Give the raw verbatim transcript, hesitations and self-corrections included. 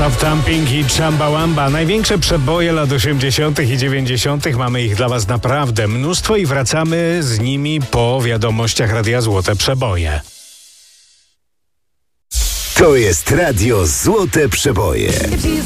Love Thumping i Chumbawamba. Największe przeboje lat osiemdziesiątych i dziewięćdziesiątych. Mamy ich dla Was naprawdę mnóstwo i wracamy z nimi po wiadomościach Radia Złote Przeboje. To jest Radio Złote Przeboje.